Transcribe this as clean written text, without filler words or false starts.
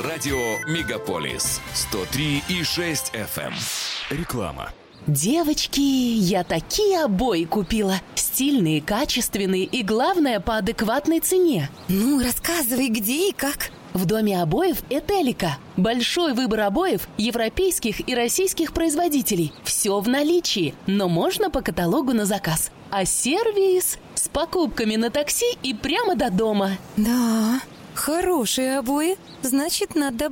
Радио Мегаполис 103,6 FM. Реклама. Девочки, я такие обои купила. Стильные, качественные и, главное, по адекватной цене. Ну, рассказывай, где и как. В доме обоев «Этелика». Большой выбор обоев европейских и российских производителей. Все в наличии, но можно по каталогу на заказ. А сервис с покупками на такси и прямо до дома. Да, хорошие обои. Значит, надо